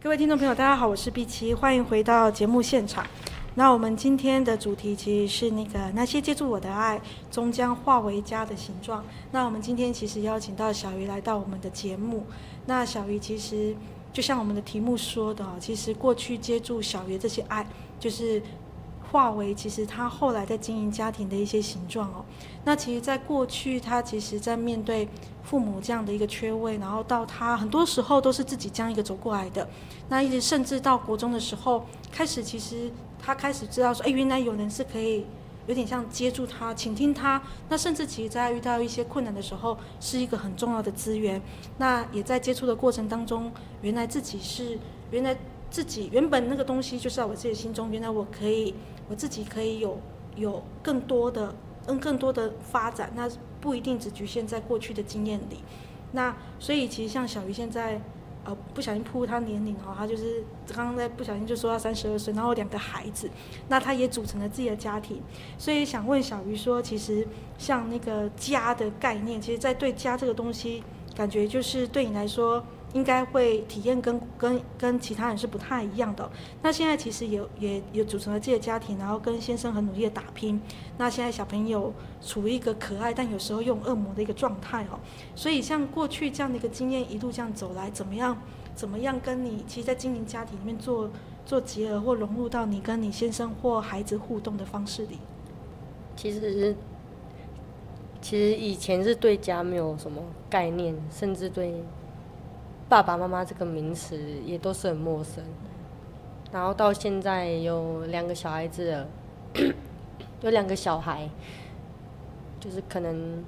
各位听众朋友，大家好，我是碧琪，欢迎回到节目现场。那我们今天的主题其实是那些接住我的爱，终将化为家的形状。那我们今天其实邀请到小鱼来到我们的节目。那小鱼其实就像我们的题目说的，其实过去接住小鱼这些爱，就是化为其实他后来在经营家庭的一些形状哦。那其实在过去他其实在面对父母这样的一个缺位，然后到他很多时候都是自己这样一个走过来的。那一直甚至到国中的时候开始，其实他开始知道说，原来有人是可以有点像接住他倾听他，那甚至其实在遇到一些困难的时候是一个很重要的资源。那也在接触的过程当中，原来自己原本那个东西就是在我自己心中，原来我自己可以有更多的发展，那不一定只局限在过去的经验里。那所以其实像小鱼现在不小心暴露他年龄哦，他就是刚刚在不小心就说他32岁，然后2个孩子，那他也组成了自己的家庭。所以想问小鱼说，其实像那个家的概念，其实在对家这个东西，感觉就是对你来说应该会体验跟其他人是不太一样的哦。那现在其实也组成了自己的家庭，然后跟先生很努力的打拼。那现在小朋友处于一个可爱但有时候又恶魔的一个状态哦。所以像过去这样的一个经验一路这样走来，怎么样跟你其实在经营家庭里面做结合或融入到你跟你先生或孩子互动的方式里？ 其实以前是对家没有什么概念，甚至对爸爸妈妈这个名词也都是很陌生。然后到现在有2个小孩子了，有2个小孩，就是可能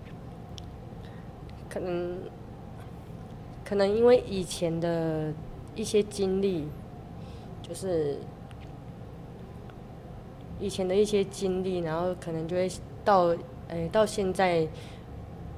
因为以前的一些经历，就是以前的一些经历，然后可能就会到现在